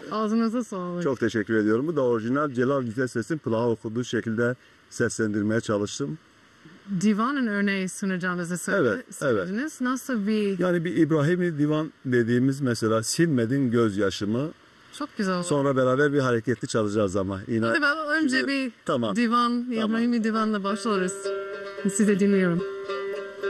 Ağzınıza sağlık. Çok teşekkür ediyorum. Bu da orijinal Celal Güzel Ses'in kulağa okuduğu şekilde seslendirmeye çalıştım. Divanın örneği sunacağınızı söylediniz. Nasıl bir... Yani bir İbrahim'i divan dediğimiz mesela silmedin gözyaşımı. Çok güzel olur. Sonra beraber bir hareketli çalacağız ama. Yine... Hadi önce bir tamam. divan, İbrahim'i divanla başlarız. Sizi dinliyorum.